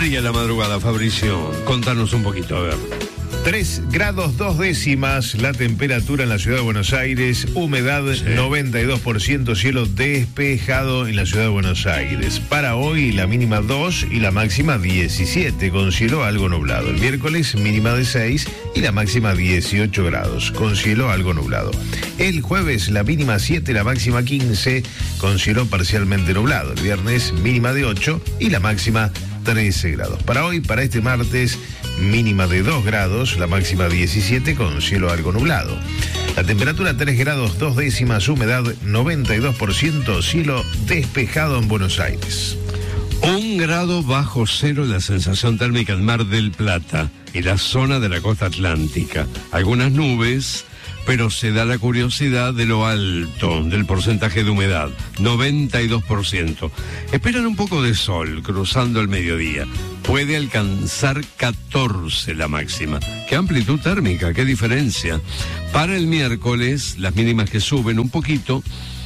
fría la madrugada, Fabricio. Contanos un poquito, a ver. 3 grados 2 décimas la temperatura en la ciudad de Buenos Aires, humedad 92%, cielo despejado en la ciudad de Buenos Aires. Para hoy la mínima 2 y la máxima 17, con cielo algo nublado. El miércoles mínima de 6 y la máxima 18 grados, con cielo algo nublado. El jueves la mínima 7, la máxima 15, con cielo parcialmente nublado. El viernes mínima de 8 y la máxima 13 grados. Para hoy, para este martes, mínima de 2 grados, la máxima 17 con cielo algo nublado. La temperatura 3 grados 2 décimas, humedad 92%, cielo despejado en Buenos Aires. 1 grado bajo cero la sensación térmica en Mar del Plata y la zona de la costa atlántica. Algunas nubes, pero se da la curiosidad de lo alto del porcentaje de humedad, 92%. Esperan un poco de sol cruzando el mediodía. Puede alcanzar 14 la máxima. ¡Qué amplitud térmica! ¡Qué diferencia! Para el miércoles, las mínimas que suben un poquito,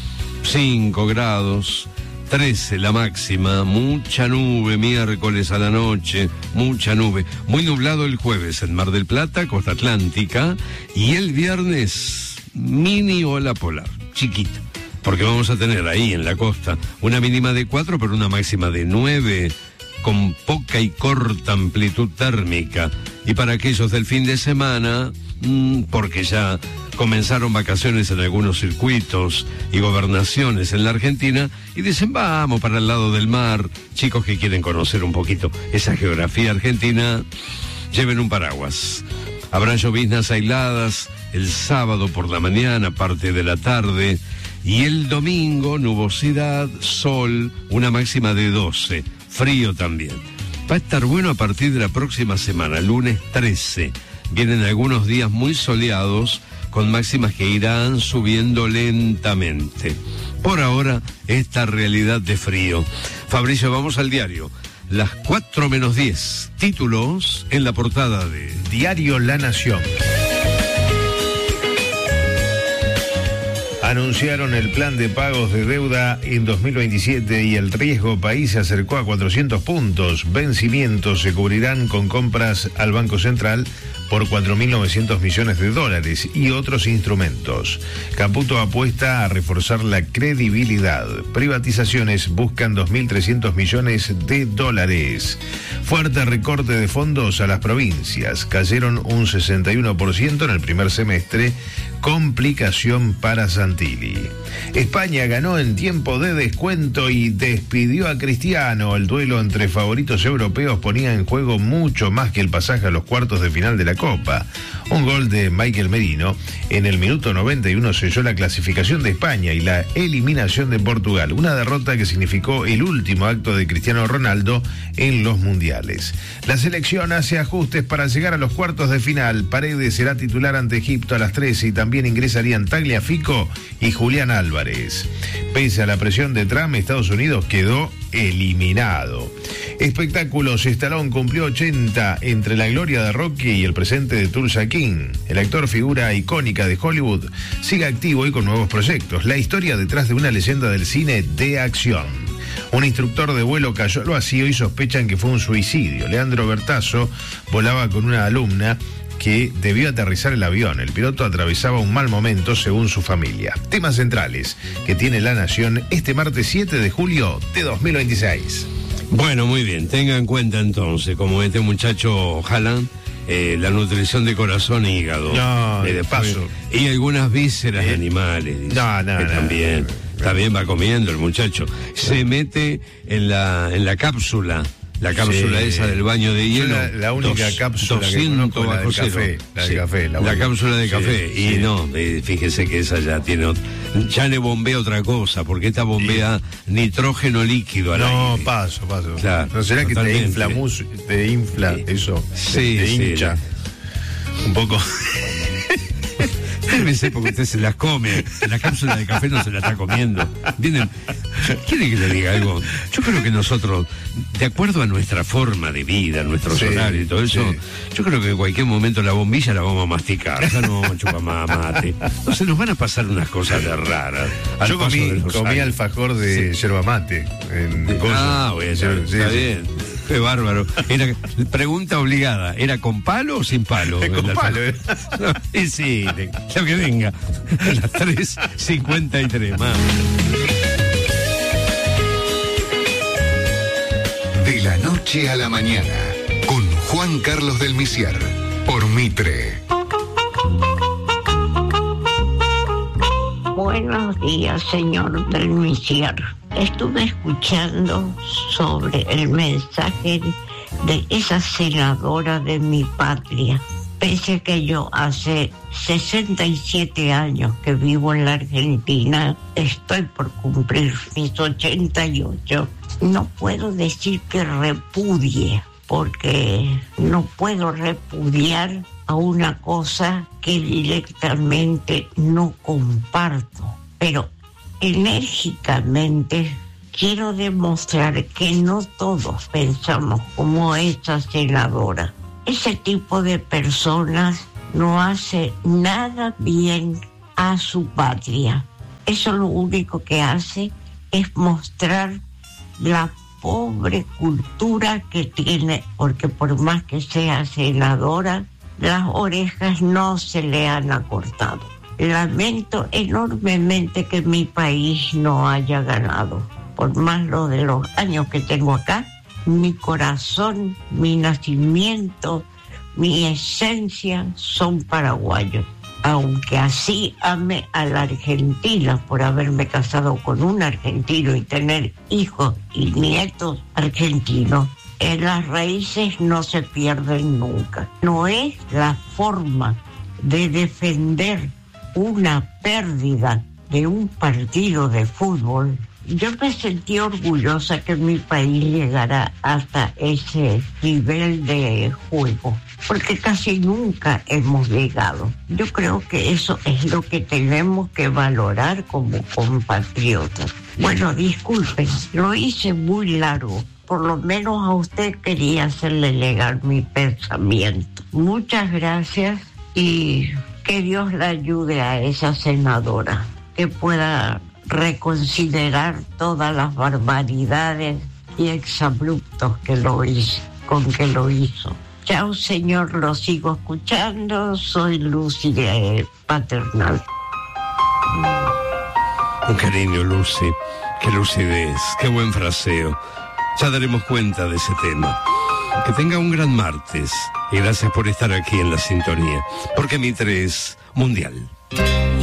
5 grados, 13 la máxima, mucha nube miércoles a la noche, mucha nube. Muy nublado el jueves en Mar del Plata, costa atlántica, y el viernes mini ola polar, chiquita, porque vamos a tener ahí en la costa una mínima de 4, pero una máxima de 9, con poca y corta amplitud térmica. Y para aquellos del fin de semana, porque ya comenzaron vacaciones en algunos circuitos y gobernaciones en la Argentina, y dicen, vamos para el lado del mar, chicos que quieren conocer un poquito esa geografía argentina, lleven un paraguas. Habrá lloviznas aisladas el sábado por la mañana, parte de la tarde, y el domingo nubosidad, sol, una máxima de 12, frío también. Va a estar bueno a partir de la próxima semana, lunes 13. Vienen algunos días muy soleados, con máximas que irán subiendo lentamente. Por ahora, esta realidad de frío. Fabricio, vamos al diario. Las 4 menos 10. Títulos en la portada de Diario La Nación. Anunciaron el plan de pagos de deuda en 2027 y el riesgo país se acercó a 400 puntos. Vencimientos se cubrirán con compras al Banco Central por 4.900 millones de dólares y otros instrumentos. Caputo apuesta a reforzar la credibilidad. Privatizaciones buscan 2.300 millones de dólares. Fuerte recorte de fondos a las provincias. Cayeron un 61% en el primer semestre. Complicación para Santilli. España ganó en tiempo de descuento y despidió a Cristiano. El duelo entre favoritos europeos ponía en juego mucho más que el pasaje a los cuartos de final de la Copa. Un gol de Michael Merino en el minuto 91 selló la clasificación de España y la eliminación de Portugal. Una derrota que significó el último acto de Cristiano Ronaldo en los mundiales. La selección hace ajustes para llegar a los cuartos de final. Paredes será titular ante Egipto a las 13 y también ingresarían Tagliafico y Julián Álvarez. Pese a la presión de Trump, Estados Unidos quedó eliminado. Espectáculos, Stallone cumplió 80 entre la gloria de Rocky y el presente de Tulsa King. El actor, figura icónica de Hollywood, sigue activo y con nuevos proyectos. La historia detrás de una leyenda del cine de acción. Un instructor de vuelo cayó al vacío y sospechan que fue un suicidio. Leandro Bertazo volaba con una alumna que debió aterrizar el avión. El piloto atravesaba un mal momento según su familia. Temas centrales que tiene La Nación este martes 7 de julio de 2026. Bueno, muy bien, tenga en cuenta entonces, como este muchacho Haaland, la nutrición de corazón e hígado. No, de paso. Y algunas vísceras de animales. Dice, también. También va comiendo el muchacho. Se mete en la cápsula. La cápsula esa del baño de hielo. La única cápsula que conozco, la del café. La cápsula de café. Sí. Y no, fíjese que esa ya tiene... Ya le bombea otra cosa, porque esta bombea nitrógeno líquido al aire. No, paso. Claro, ¿No será totalmente. que te infla eso? Te hincha. Un poco... Cálmese porque usted se las come. La cápsula de café no se la está comiendo. ¿Entienden? ¿Quiere que le diga algo? Yo creo que nosotros, de acuerdo a nuestra forma de vida, nuestros horarios y todo eso, yo creo que en cualquier momento la bombilla la vamos a masticar. Ya no vamos a chupar más mate. Entonces nos van a pasar unas cosas de raras. Yo comí alfajor de yerba mate. Bueno, está bien. Qué bárbaro. Era pregunta obligada. ¿Era con palo o sin palo? Con palo. No, y sí, lo que venga. A las 3:53 más. De la noche a la mañana, con Juan Carlos del Misier, por Mitre. Buenos días, señor del Misier. Estuve escuchando sobre el mensaje de esa senadora de mi patria. Pese que yo hace 67 años que vivo en la Argentina, estoy por cumplir mis 88. No puedo decir que repudie, porque no puedo repudiar a una cosa que directamente no comparto. Pero enérgicamente quiero demostrar que no todos pensamos como esa senadora. Ese tipo de personas no hace nada bien a su patria. Eso lo único que hace es mostrar la pobre cultura que tiene, porque por más que sea senadora, las orejas no se le han acortado. Lamento enormemente que mi país no haya ganado. Por más lo de los años que tengo acá, mi corazón, mi nacimiento, mi esencia son paraguayos. Aunque así ame a la Argentina por haberme casado con un argentino y tener hijos y nietos argentinos, las raíces no se pierden nunca. No es la forma de defender una pérdida de un partido de fútbol. Yo me sentí orgullosa que mi país llegara hasta ese nivel de juego, porque casi nunca hemos llegado. Yo creo que eso es lo que tenemos que valorar como compatriotas. Bueno, disculpen, lo hice muy largo. Por lo menos a usted quería hacerle llegar mi pensamiento. Muchas gracias y que Dios la ayude a esa senadora, que pueda reconsiderar todas las barbaridades y exabruptos con que lo hizo. Chao, señor, lo sigo escuchando. Soy Lucy de Paternal. Un cariño, Lucy. Qué lucidez, qué buen fraseo. Ya daremos cuenta de ese tema. Que tenga un gran martes y gracias por estar aquí en la sintonía, porque Mitre es mundial.